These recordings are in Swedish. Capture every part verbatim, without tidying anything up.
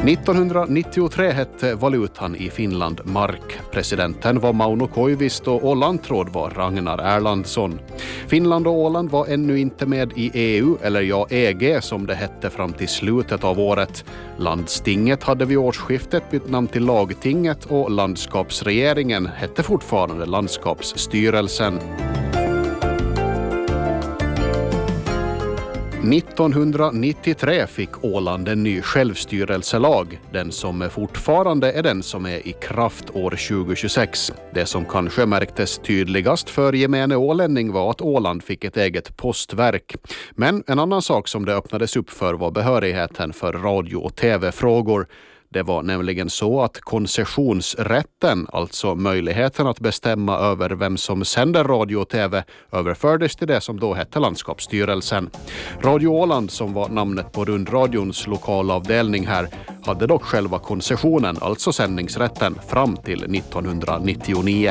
nittonhundranittiotre hette valutan i Finland mark. Presidenten var Mauno Koivisto och lantråd var Ragnar Erlandsson. Finland och Åland var ännu inte med i E U, eller ja E G som det hette fram till slutet av året. Landstinget hade vid årsskiftet bytt namn till Lagtinget och landskapsregeringen hette fortfarande Landskapsstyrelsen. nittonhundranittiotre fick Åland en ny självstyrelselag, den som fortfarande är den som är i kraft år tjugohundratjugosex. Det som kanske märktes tydligast för gemene ålänning var att Åland fick ett eget postverk. Men en annan sak som det öppnades upp för var behörigheten för radio- och tv-frågor. Det var nämligen så att koncessionsrätten, alltså möjligheten att bestämma över vem som sänder radio och tv, överfördes till det som då hette Landskapsstyrelsen. Radio Åland, som var namnet på rundradions lokalavdelning här, hade dock själva koncessionen, alltså sändningsrätten, fram till nittonhundranittionio.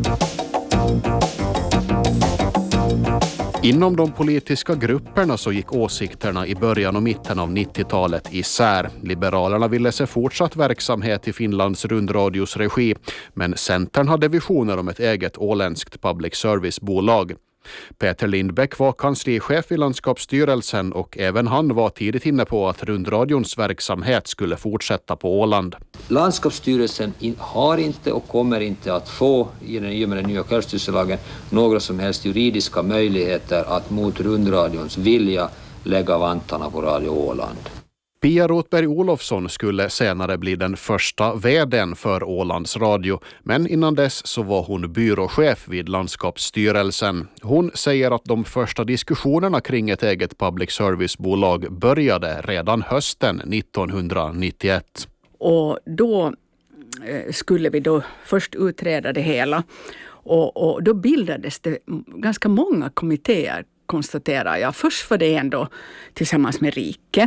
Inom de politiska grupperna så gick åsikterna i början och mitten av nittiotalet isär. Liberalerna ville se fortsatt verksamhet i Finlands rundradios regi, men Centern hade visioner om ett eget åländskt public service-bolag. Peter Lindbäck var kanslichef i Landskapsstyrelsen och även han var tidigt inne på att rundradions verksamhet skulle fortsätta på Åland. Landskapsstyrelsen har inte och kommer inte att få i den, med den nya självstyrelselagen några som helst juridiska möjligheter att mot rundradions vilja lägga vantarna på Radio Åland. Pia Rotberg Olofsson skulle senare bli den första vdn för Ålands Radio, men innan dess så var hon byråchef vid Landskapsstyrelsen. Hon säger att de första diskussionerna kring ett eget public service-bolag började redan hösten nittonhundranittioett. Och då skulle vi då först utreda det hela och, och då bildades det ganska många kommittéer, konstaterar jag. Först var det ändå tillsammans med Rike.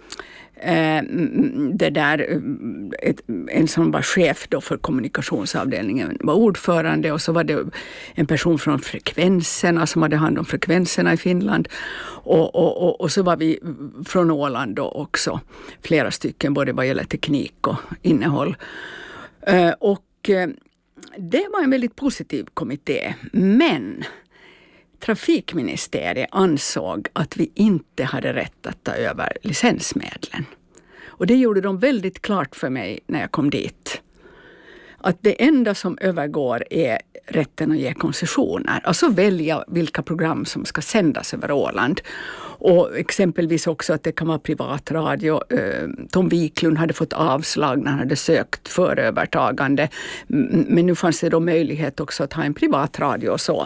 Det där, ett, en som var chef då för kommunikationsavdelningen var ordförande, och så var det en person från frekvenserna som hade hand om frekvenserna i Finland, och, och, och, och så var vi från Åland då också, flera stycken, både vad gäller teknik och innehåll. Och det var en väldigt positiv kommitté, men Trafikministeriet ansåg att vi inte hade rätt att ta över licensmedlen. Och det gjorde de väldigt klart för mig när jag kom dit. Att det enda som övergår är rätten att ge koncessioner. Alltså välja vilka program som ska sändas över Åland. Och exempelvis också att det kan vara privatradio. Tom Wiklund hade fått avslag när han hade sökt för övertagande. Men nu fanns det då möjlighet också att ha en privatradio och så.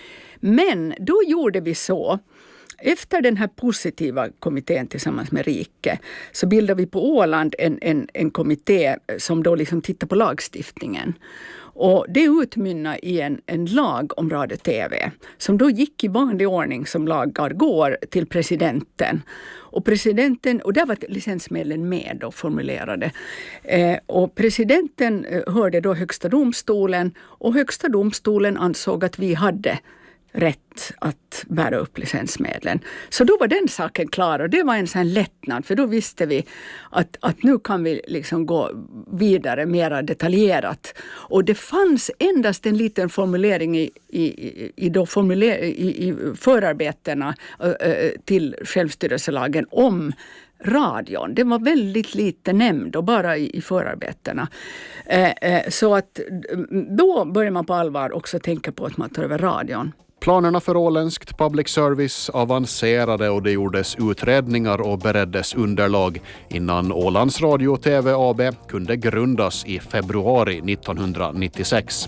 Men då gjorde vi så, efter den här positiva kommittén tillsammans med Rike, så bildade vi på Åland en, en, en kommitté som då liksom tittar på lagstiftningen. Och det utmynnar i en, en lag om radio och tv som då gick i vanlig ordning som lagar går till presidenten. Och presidenten, och där var licensmedlen med då formulerade. Eh, och presidenten hörde då högsta domstolen, och högsta domstolen ansåg att vi hade rätt att bära upp licensmedlen. Så då var den saken klar, och det var en sån lättnad, för då visste vi att, att nu kan vi liksom gå vidare mer detaljerat. Och det fanns endast en liten formulering i, i, i, då formuler, i, i förarbetena äh, till självstyrelselagen om radion. Det var väldigt lite nämnd och bara i, i förarbetena. Eh, eh, så att då börjar man på allvar också tänka på att man tar över radion. Planerna för åländskt public service avancerade och det gjordes utredningar och bereddes underlag innan Ålands Radio och T V A B kunde grundas i februari nittonhundranittiosex.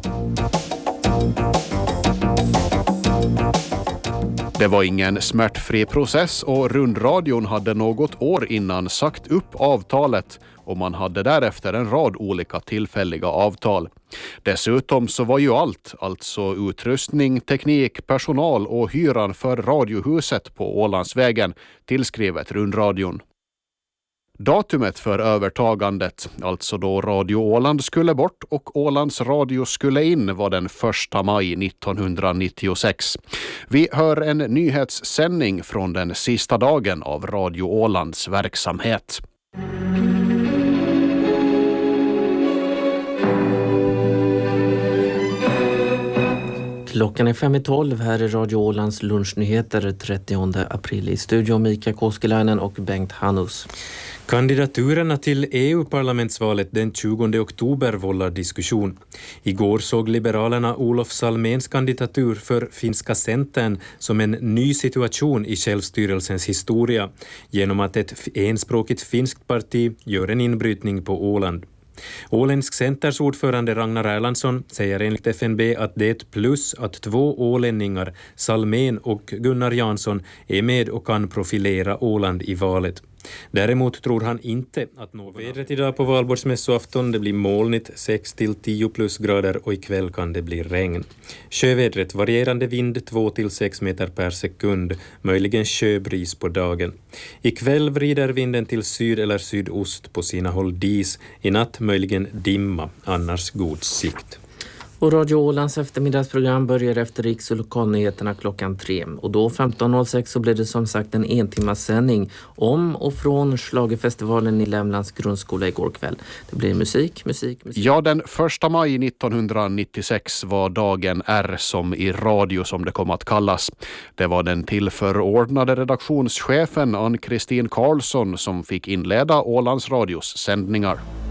Det var ingen smärtfri process och rundradion hade något år innan sagt upp avtalet och man hade därefter en rad olika tillfälliga avtal. Dessutom så var ju allt, alltså utrustning, teknik, personal och hyran för radiohuset på Ålandsvägen tillskrivet rundradion. Datumet för övertagandet, alltså då Radio Åland skulle bort och Ålands Radio skulle in, var den första maj nittonhundranittiosex. Vi hör en nyhetssändning från den sista dagen av Radio Ålands verksamhet. Klockan är fem i tolv, här i Radio Ålands lunchnyheter trettionde april. I studion Mika Koskelainen och Bengt Hannus. Kandidaturerna till E U-parlamentsvalet den tjugonde oktober vållar diskussion. Igår såg Liberalerna Olof Salméns kandidatur för finska Centern som en ny situation i självstyrelsens historia genom att ett enspråkigt finskt parti gör en inbrytning på Åland. Åländsk Centers ordförande Ragnar Erlandsson säger enligt F N B att det är ett plus att två ålänningar, Salmén och Gunnar Jansson, är med och kan profilera Åland i valet. Däremot tror han inte att något vädret idag på valborgsmässoafton, det blir molnigt sex till tio plusgrader och ikväll kan det bli regn. Sjövädret, varierande vind två till sex meter per sekund, möjligen sjöbris på dagen. Ikväll vrider vinden till syd eller sydost, på sina håll dis, i natt möjligen dimma, annars god sikt. Och Radio Ålands eftermiddagsprogram börjar efter riks- och lokalnyheterna klockan tre. Och då femton noll sex så blir det som sagt en entimmassändning om och från Schlagerfestivalen i Lämlands grundskola igår kväll. Det blir musik, musik, musik. Ja, den första maj nittonhundranittiosex var dagen R som i radio som det kom att kallas. Det var den tillförordnade redaktionschefen Ann-Kristin Karlsson som fick inleda Ålands radios sändningar.